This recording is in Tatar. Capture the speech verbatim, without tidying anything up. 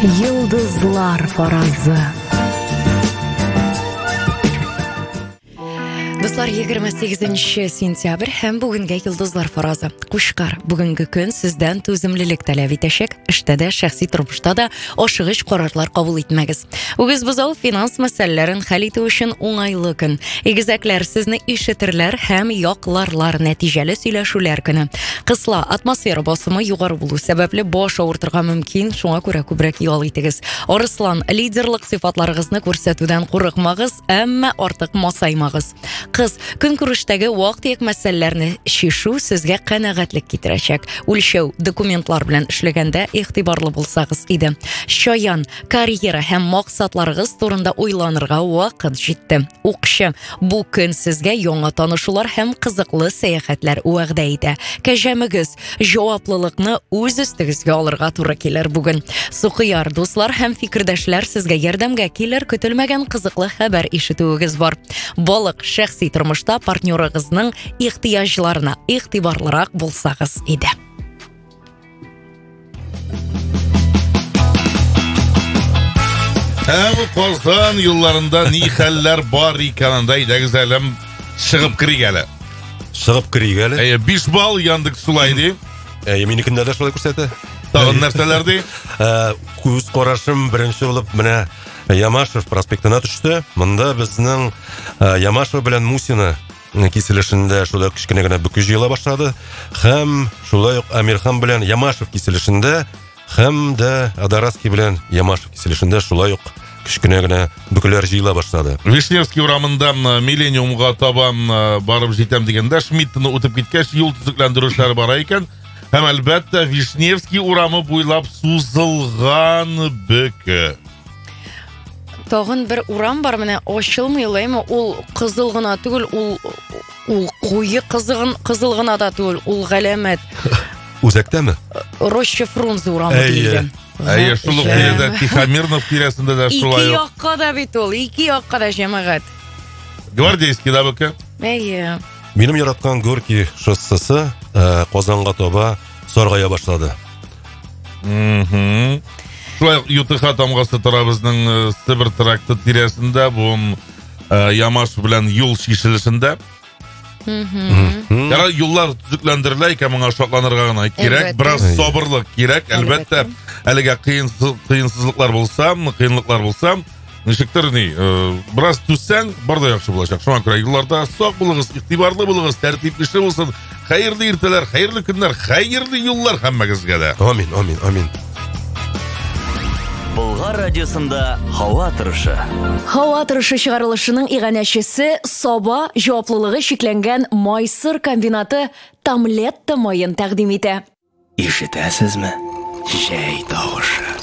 Йолдызлар фаразы. Достар, егерме сегизинче сентябрь һәм бүгенге йолдызлар фаразы. Кушкар, бүгенге көн сездән түземлелек таләп итәчәк. Эштә дә, шәхси тормышта да ашыгыч карарлар кабул итмәгез. Үгез бозау финанс мәсьәләләрен хәл итү өчен уңайлы көн. Игезәкләр сезне ишетерләр һәм якларлар, нәтиҗәле сөйләшүләр көне. Кысла, атмосфера басымы югары булу сәбәпле баш авыртырга мөмкин, шуңа күрә күбрәк ял итегез. Арыслан, лидерлык сыйфатларыгызны күрсәтүдән курыкмагыз, әмма артык масаймагыз. Кыз, көнкүрештәге вак-төяк мәсьәләләрне шишу сезгә канәгатьлек китерәчәк. Үлчәү, документлар белән эшләгәндә игътибарлы булсагыз иде. Шаян, карьера һәм максатларыгыз турында уйланырга вакыт җитте. Укчы, бу көн сезгә яңа танышулар һәм кызыклы сәяхәтләр вәгъдә итә. Кәҗәмегез, җаваплылыкны үз өстегезгә алырга туры килер бүген. Сукыяр, дуслар һәм фикердәшләр сезгә ярдәмгә килер, көтелмәгән кызыклы хәбәр ишетүегез бар. Балык, шәхси тормышта партнерыгызның ихтыяҗларына игътибарлырак булсагыз иде. Һәм Казан юлларында ни хәлләр бар икәнен дә әйдәгез әле чыгып кирик әле. Чыгып кирик әле. Әйе, биш балл Яндекс шулай ди. Әйе, минекендә дә шулай күрсәтә. Тагын нәрсәләр ди? Күз карашым беренче булып менә Ямашев проспектына төште. Монда безнең Ямашев белән Мусина киселешендә шулай кичкенә генә бүке җыела башлады. Һәм шулай ук Амирхан белән Ямашев киселешендә һәм дә Адараски белән Ямашев киселешендә шулай ук кичкенә генә бүкеләр җыела башлады. Вишневский урамында Миллениумга табан барып җитәм дигәндә Шмидтны үтеп киткәч юл төзекләндерүчеләр бара икән. Һәм әлбәттә Вишневский урамы буйлап сузылган бүке. Тагын бер урам бар, менә ачылмый лайма, ул кызыл гына түгел, ул ул куе кызыгын кызыл гына да түгел, ул галәмәт. Үзәктәме? Роща Фрунзе урамы диелгән. Әйе, шул ук җирдә Тихомиров тирәсендә дә шулай. Ике якка да бит ул, ике якка да җәмәгать. Гвардейский да бүке. Әйе. Минем яраткан Горький шоссасы Казанга таба саргая башлады. Мм. Шулай ЮТХ тамгасы тора безнең Сибир тракты тирәсендә, бу Ямаш белән юл шишелешендә. Мм. Яра юллар төзекләндерелә икән, моңа шатланырга гына кирәк, бераз сабырлык кирәк. Әлбәттә, әлегә кыенсызлыклар булса, кыенлыклар булса, ничектер ни, бераз түссәң, бар да яхшы булачак. Шуңа күрә юлларда сак булыгыз, игътибарлы булыгыз, тәртипле булсын. Хәерле иртәләр, хәерле көннәр, хәерле юллар һәммәгезгә дә. Амин, амин, амин. Болгар радиосында һава торышы. Һава торышы чыгарылышының иганәчесе Саба җаваплылыгы шикләнгән Майсыр комбинаты Тамлетта майын тәкъдим итә. Ишетәсезме? Җәй тавышы.